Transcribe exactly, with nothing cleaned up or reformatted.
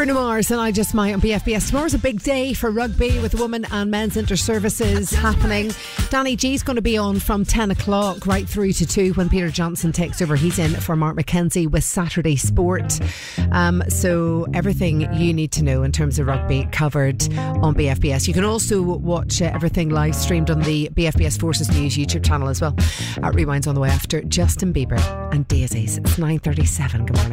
Bruno Mars and I Just Might on B F B S. Tomorrow's a big day for rugby with women and men's inter-services happening. Danny G's going to be on from ten o'clock right through to two when Peter Johnson takes over. He's in for Mark McKenzie with Saturday Sport. Um, so everything you need to know in terms of rugby covered on B F B S. You can also watch uh, everything live streamed on the B F B S Forces News YouTube channel as well. Uh, rewinds on the way after Justin Bieber and Daisies. It's nine thirty-seven. Good morning.